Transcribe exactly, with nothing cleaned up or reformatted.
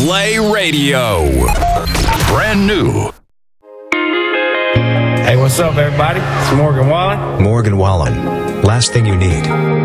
Play Radio. Brand new. Hey, what's up, everybody? It's Morgan Wallen. Morgan Wallen. Last thing you need.